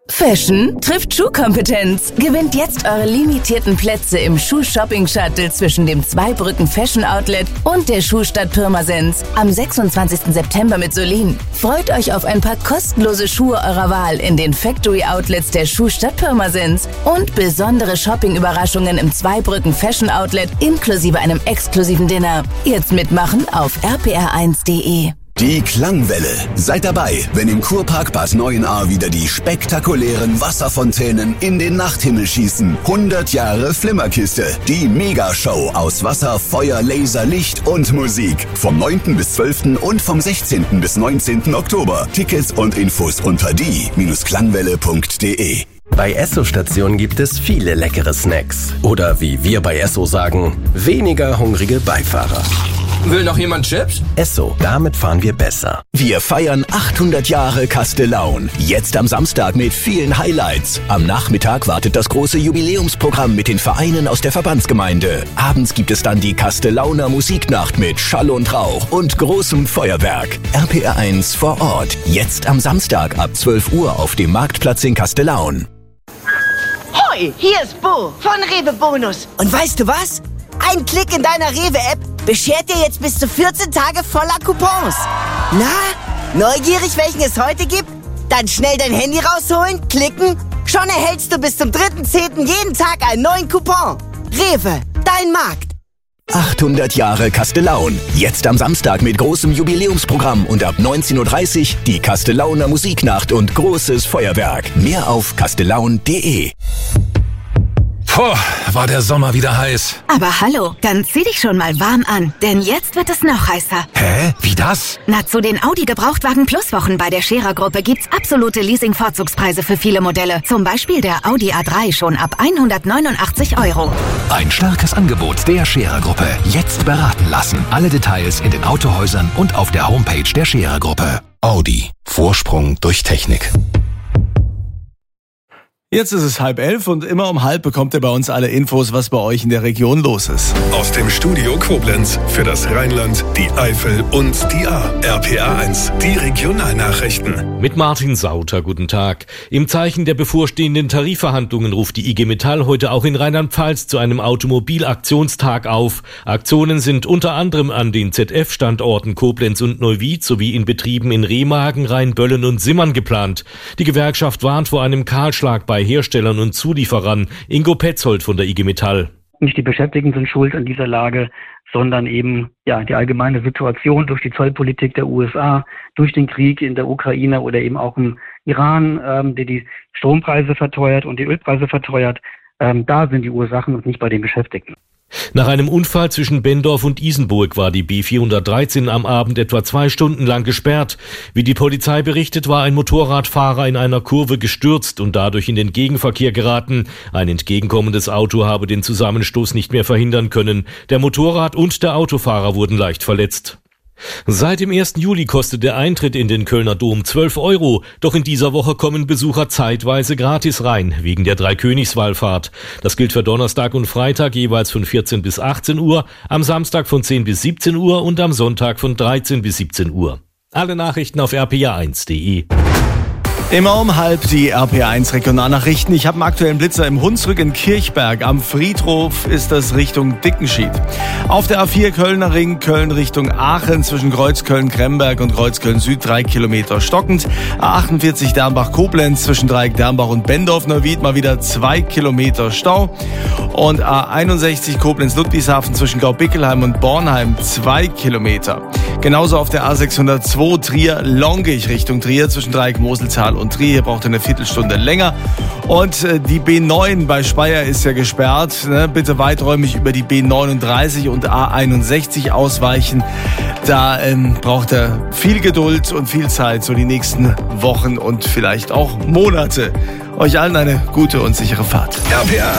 Fashion trifft Schuhkompetenz. Gewinnt jetzt eure limitierten Plätze im Schuh-Shopping-Shuttle zwischen dem Zweibrücken Fashion Outlet und der Schuhstadt Pirmasens am 26. September mit Solin. Freut euch auf ein paar kostenlose Schuhe eurer Wahl in den Factory-Outlets der Schuhstadt Pirmasens und besondere Shopping-Überraschungen im Zweibrücken Fashion Outlet inklusive einem exklusiven Dinner. Jetzt mitmachen auf rpr1.de. Die Klangwelle. Seid dabei, wenn im Kurpark Bad Neuenahr wieder die spektakulären Wasserfontänen in den Nachthimmel schießen. 100 Jahre Flimmerkiste. Die Megashow aus Wasser, Feuer, Laser, Licht und Musik. Vom 9. bis 12. und vom 16. bis 19. Oktober. Tickets und Infos unter die-klangwelle.de. Bei Esso-Stationen gibt es viele leckere Snacks. Oder wie wir bei Esso sagen, weniger hungrige Beifahrer. Will noch jemand Chips? Esso, damit fahren wir besser. Wir feiern 800 Jahre Castellaun. Jetzt am Samstag mit vielen Highlights. Am Nachmittag wartet das große Jubiläumsprogramm mit den Vereinen aus der Verbandsgemeinde. Abends gibt es dann die Castellauner Musiknacht mit Schall und Rauch und großem Feuerwerk. RPR1 vor Ort. Jetzt am Samstag ab 12 Uhr auf dem Marktplatz in Castellaun. Hoi, hier ist Bo von Rewe Bonus. Und weißt du was? Ein Klick in deiner Rewe-App beschert dir jetzt bis zu 14 Tage voller Coupons. Na, neugierig, welchen es heute gibt? Dann schnell dein Handy rausholen, klicken. Schon erhältst du bis zum 3.10. jeden Tag einen neuen Coupon. Rewe, dein Markt. 800 Jahre Castellaun. Jetzt am Samstag mit großem Jubiläumsprogramm und ab 19.30 Uhr die Castellauner Musiknacht und großes Feuerwerk. Mehr auf castellaun.de. Puh, war der Sommer wieder heiß. Aber hallo, dann zieh dich schon mal warm an, denn jetzt wird es noch heißer. Hä? Wie das? Na, zu den Audi Gebrauchtwagen Plus Wochen bei der Scherer Gruppe gibt's absolute Leasing-Vorzugspreise für viele Modelle. Zum Beispiel der Audi A3 schon ab 189 €. Ein starkes Angebot der Scherer Gruppe. Jetzt beraten lassen. Alle Details in den Autohäusern und auf der Homepage der Scherer Gruppe. Audi. Vorsprung durch Technik. Jetzt ist es 10:30 und immer um 10:30 bekommt ihr bei uns alle Infos, was bei euch in der Region los ist. Aus dem Studio Koblenz für das Rheinland, die Eifel und die Ahr. RPR1, die Regionalnachrichten. Mit Martin Sauter, guten Tag. Im Zeichen der bevorstehenden Tarifverhandlungen ruft die IG Metall heute auch in Rheinland-Pfalz zu einem Automobilaktionstag auf. Aktionen sind unter anderem an den ZF-Standorten Koblenz und Neuwied sowie in Betrieben in Remagen, Rheinböllen und Simmern geplant. Die Gewerkschaft warnt vor einem Kahlschlag bei Herstellern und Zulieferern. Ingo Petzold von der IG Metall. Nicht die Beschäftigten sind schuld an dieser Lage, sondern eben die allgemeine Situation durch die Zollpolitik der USA, durch den Krieg in der Ukraine oder eben auch im Iran, der die Strompreise verteuert und die Ölpreise verteuert. Da sind die Ursachen und nicht bei den Beschäftigten. Nach einem Unfall zwischen Bendorf und Isenburg war die B413 am Abend etwa 2 Stunden lang gesperrt. Wie die Polizei berichtet, war ein Motorradfahrer in einer Kurve gestürzt und dadurch in den Gegenverkehr geraten. Ein entgegenkommendes Auto habe den Zusammenstoß nicht mehr verhindern können. Der Motorrad- und der Autofahrer wurden leicht verletzt. Seit dem 1. Juli kostet der Eintritt in den Kölner Dom 12 €. Doch in dieser Woche kommen Besucher zeitweise gratis rein, wegen der Dreikönigswallfahrt. Das gilt für Donnerstag und Freitag jeweils von 14 bis 18 Uhr, am Samstag von 10 bis 17 Uhr und am Sonntag von 13 bis 17 Uhr. Alle Nachrichten auf rpr1.de. Immer um 10:30 die RPR1 Regionalnachrichten. Ich habe einen aktuellen Blitzer im Hunsrück in Kirchberg. Am Friedhof ist das Richtung Dickenschied. Auf der A4 Kölner Ring, Köln Richtung Aachen zwischen Kreuzköln-Kremberg und Kreuzköln-Süd 3 Kilometer stockend. A48 Dernbach-Koblenz zwischen Dreieck Dernbach und Bendorf-Neuwied mal wieder 2 Kilometer Stau. Und A61 Koblenz-Ludwigshafen zwischen Gaubickelheim und Bornheim 2 Kilometer. Genauso auf der A602 Trier-Longich Richtung Trier zwischen Dreieck Moseltal und Trier. Hier braucht ihr eine Viertelstunde länger. Und die B9 bei Speyer ist ja gesperrt. Bitte weiträumig über die B39 und A61 ausweichen. Da braucht er viel Geduld und viel Zeit, so die nächsten Wochen und vielleicht auch Monate. Euch allen eine gute und sichere Fahrt. RPR